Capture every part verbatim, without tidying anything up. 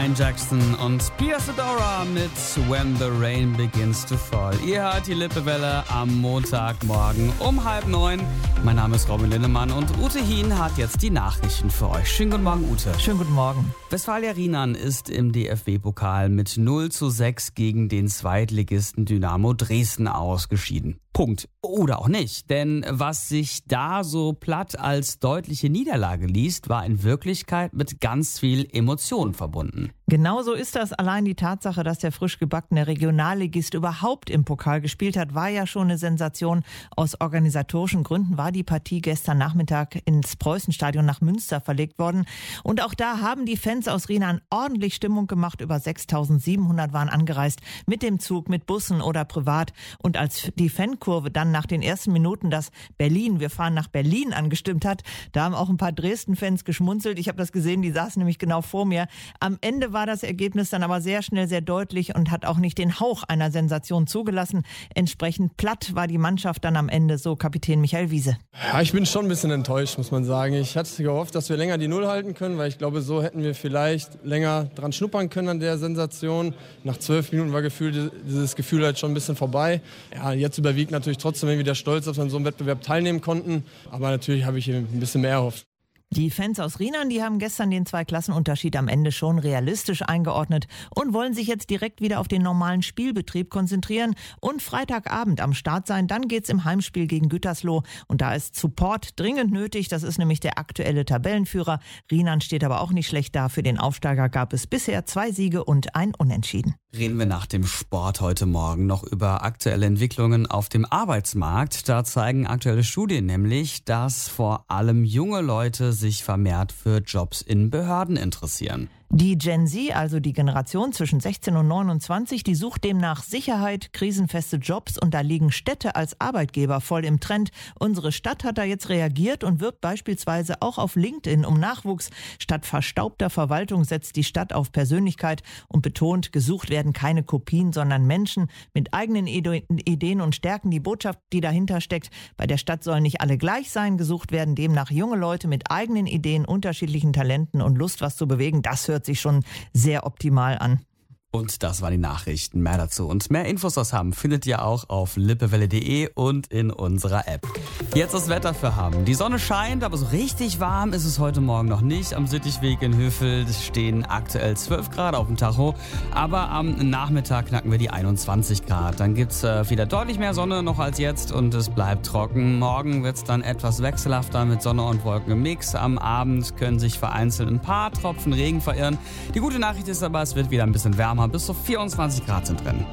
Brian Jackson und Pia Sedora mit When the Rain Begins to Fall. Ihr hört die Lippewelle am Montagmorgen um halb neun. Mein Name ist Robin Linnemann und Ute Hien hat jetzt die Nachrichten für euch. Schönen guten Morgen, Ute. Schönen guten Morgen. Westfalia Rienan ist im D F B-Pokal mit null zu sechs gegen den Zweitligisten Dynamo Dresden ausgeschieden. Punkt. Oder auch nicht. Denn was sich da so platt als deutliche Niederlage liest, war in Wirklichkeit mit ganz viel Emotion verbunden. Genau so ist das. Allein die Tatsache, dass der frisch gebackene Regionalligist überhaupt im Pokal gespielt hat, war ja schon eine Sensation. Aus organisatorischen Gründen war die Partie gestern Nachmittag ins Preußenstadion nach Münster verlegt worden. Und auch da haben die Fans aus Rienan ordentlich Stimmung gemacht. Über sechstausendsiebenhundert waren angereist mit dem Zug, mit Bussen oder privat. Und als die Fankurve dann nach den ersten Minuten das Berlin, wir fahren nach Berlin angestimmt hat, da haben auch ein paar Dresden-Fans geschmunzelt. Ich habe das gesehen, die saßen nämlich genau vor mir. Am Ende war das Ergebnis dann aber sehr schnell sehr deutlich und hat auch nicht den Hauch einer Sensation zugelassen. Entsprechend platt war die Mannschaft dann am Ende, so Kapitän Michael Wiese. Ja, ich bin schon ein bisschen enttäuscht, muss man sagen. Ich hatte gehofft, dass wir länger die Null halten können, weil ich glaube, so hätten wir vielleicht länger dran schnuppern können an der Sensation. Nach zwölf Minuten war gefühlt, dieses Gefühl halt schon ein bisschen vorbei. Ja, jetzt überwiegt natürlich trotzdem irgendwie der Stolz, dass wir an so einem Wettbewerb teilnehmen konnten. Aber natürlich habe ich ein bisschen mehr erhofft. Die Fans aus Rienan, die haben gestern den Zweiklassenunterschied am Ende schon realistisch eingeordnet und wollen sich jetzt direkt wieder auf den normalen Spielbetrieb konzentrieren und Freitagabend am Start sein. Dann geht's im Heimspiel gegen Gütersloh und da ist Support dringend nötig. Das ist nämlich der aktuelle Tabellenführer. Rienan steht aber auch nicht schlecht da. Für den Aufsteiger gab es bisher zwei Siege und ein Unentschieden. Reden wir nach dem Sport heute Morgen noch über aktuelle Entwicklungen auf dem Arbeitsmarkt. Da zeigen aktuelle Studien nämlich, dass vor allem junge Leute sich vermehrt für Jobs in Behörden interessieren. Die Gen Z, also die Generation zwischen sechzehn und neunundzwanzig, die sucht demnach Sicherheit, krisenfeste Jobs und da liegen Städte als Arbeitgeber voll im Trend. Unsere Stadt hat da jetzt reagiert und wirbt beispielsweise auch auf LinkedIn um Nachwuchs. Statt verstaubter Verwaltung setzt die Stadt auf Persönlichkeit und betont, gesucht werden keine Kopien, sondern Menschen mit eigenen Ideen und Stärken. Die Botschaft, die dahinter steckt, bei der Stadt sollen nicht alle gleich sein. Gesucht werden demnach junge Leute mit eigenen Ideen, unterschiedlichen Talenten und Lust, was zu bewegen. Das hört sich schon sehr optimal an. Und das waren die Nachrichten. Mehr dazu und mehr Infos aus Hamm findet ihr auch auf lippewelle punkt de und in unserer App. Jetzt das Wetter für Hamm. Die Sonne scheint, aber so richtig warm ist es heute Morgen noch nicht. Am Sittichweg in Hövel stehen aktuell zwölf Grad auf dem Tacho, aber am Nachmittag knacken wir die einundzwanzig Grad. Dann gibt's äh, wieder deutlich mehr Sonne noch als jetzt und es bleibt trocken. Morgen wird's dann etwas wechselhafter mit Sonne und Wolken im Mix. Am Abend können sich vereinzelt ein paar Tropfen Regen verirren. Die gute Nachricht ist aber, es wird wieder ein bisschen wärmer. Bis zu vierundzwanzig Grad sind drin.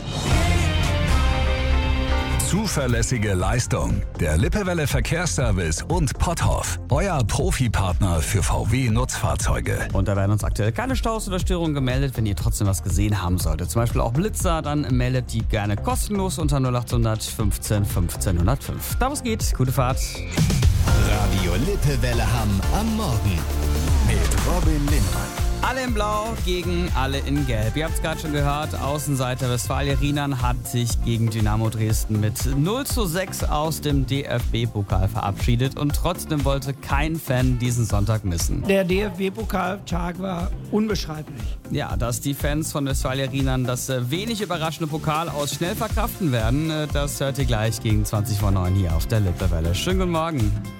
Zuverlässige Leistung. Der Lippewelle Verkehrsservice und Potthoff. Euer Profipartner für V W-Nutzfahrzeuge. Und da werden uns aktuell keine Staus oder Störungen gemeldet. Wenn ihr trotzdem was gesehen haben solltet, zum Beispiel auch Blitzer, dann meldet die gerne kostenlos unter null achthundert fünfzehn fünfzehn null null fünf. Da was geht, gute Fahrt. Radio Lippewelle Hamm am Morgen mit Robin Linnemann. Alle in Blau gegen alle in Gelb. Ihr habt es gerade schon gehört, Außenseiter Westfalia Rienan hat sich gegen Dynamo Dresden mit null zu sechs aus dem D F B-Pokal verabschiedet und trotzdem wollte kein Fan diesen Sonntag missen. Der D F B-Pokaltag war unbeschreiblich. Ja, dass die Fans von Westfalia Rienan das wenig überraschende Pokal aus schnell verkraften werden, das hört ihr gleich gegen zwanzig vor neun hier auf der Lippewelle. Schönen guten Morgen.